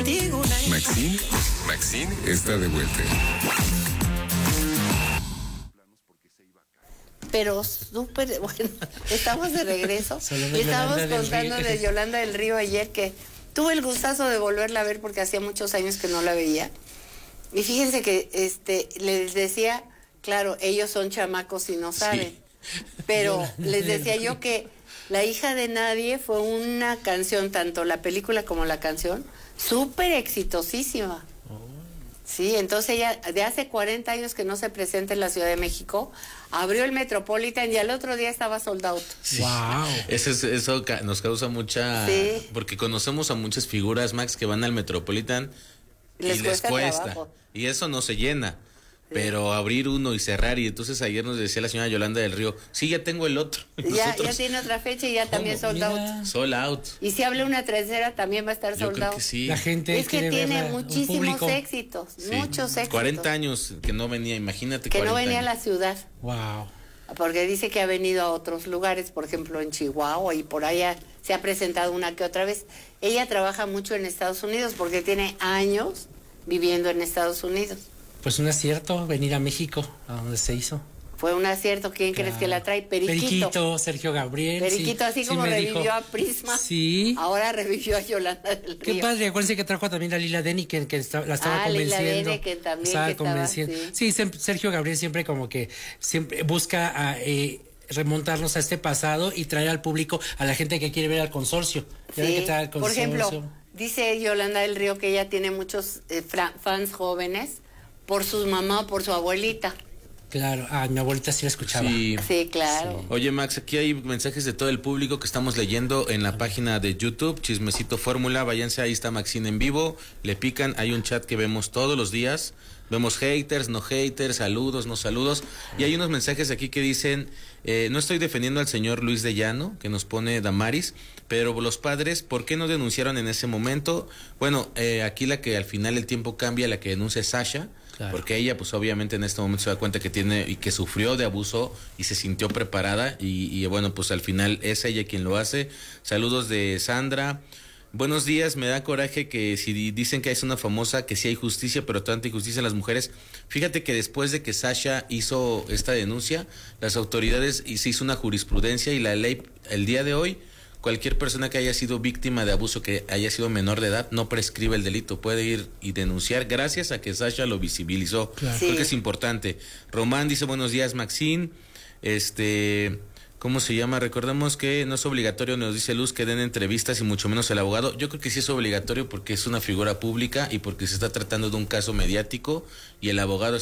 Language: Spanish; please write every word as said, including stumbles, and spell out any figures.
contigo. Maxine, Maxine está de vuelta. Pero súper, bueno, estamos de regreso. Y estábamos contando de Yolanda del Río ayer, que tuve el gustazo de volverla a ver porque hacía muchos años que no la veía. Y fíjense que este les decía, claro, ellos son chamacos y no saben, sí. Pero les decía yo que La hija de nadie fue una canción, tanto la película como la canción, súper exitosísima. Sí, entonces ella, de hace cuarenta años que no se presenta en la Ciudad de México, abrió el Metropolitan y al otro día estaba sold out. Sí. Wow. Eso, es, eso nos causa mucha... Sí. Porque conocemos a muchas figuras, Max, que van al Metropolitan les y cuesta les cuesta. Trabajo. Y eso no se llena. Sí. Pero abrir uno y cerrar, y entonces ayer nos decía la señora Yolanda del Río, sí, ya tengo el otro. Ya, ya tiene otra fecha y ya también sold Mira. out. Sold out. Y si habla una tercera, también va a estar sold out. Sí. La gente es que tiene muchísimos éxitos, sí. muchos éxitos. cuarenta años que no venía, imagínate. Que no venía años. a la ciudad. Wow. Porque dice que ha venido a otros lugares, por ejemplo en Chihuahua, y por allá se ha presentado una que otra vez. Ella trabaja mucho en Estados Unidos porque tiene años viviendo en Estados Unidos. Pues un acierto venir a México, a donde se hizo. Fue un acierto. ¿Quién claro. crees que la trae? Periquito. Periquito, Sergio Gabriel. Periquito, sí, así como sí revivió dijo, a Prisma. Sí. Ahora revivió a Yolanda del Río. Qué padre, acuérdense que trajo también a Lila Deni, que, que está, la estaba ah, convenciendo. Lila Deni, que también estaba que convenciendo. Estaba, sí. sí, Sergio Gabriel siempre como que siempre busca a, eh, remontarnos a este pasado y traer al público, a la gente que quiere ver al consorcio. Sí. Que traer al consorcio. Por ejemplo, dice Yolanda del Río que ella tiene muchos eh, fans jóvenes por su mamá o por su abuelita. Claro, ah, mi abuelita sí la escuchaba. Sí, sí claro. Sí. Oye, Max, aquí hay mensajes de todo el público que estamos leyendo en la página de YouTube, Chismecito Fórmula, váyanse, ahí está Maxine en vivo, le pican, hay un chat que vemos todos los días, vemos haters, no haters, saludos, no saludos, y hay unos mensajes aquí que dicen, eh, no estoy defendiendo al señor Luis de Llano, que nos pone Damaris, pero los padres, ¿por qué no denunciaron en ese momento? Bueno, eh, aquí la que al final el tiempo cambia, la que denuncia es Sasha, claro. Porque ella pues obviamente en este momento se da cuenta que tiene y que sufrió de abuso y se sintió preparada y, y bueno, pues al final es ella quien lo hace. Saludos de Sandra. Buenos días, me da coraje que si dicen que es una famosa, que sí hay justicia, pero tanta injusticia en las mujeres. Fíjate que después de que Sasha hizo esta denuncia, las autoridades y se hizo una jurisprudencia y la ley el día de hoy, cualquier persona que haya sido víctima de abuso, que haya sido menor de edad, no prescribe el delito, puede ir y denunciar gracias a que Sasha lo visibilizó. Claro. Sí. Creo que es importante. Román dice, buenos días, Maxine. Este... ¿Cómo se llama? Recordemos que no es obligatorio, nos dice Luz, que den entrevistas y mucho menos el abogado. Yo creo que sí es obligatorio porque es una figura pública y porque se está tratando de un caso mediático y el abogado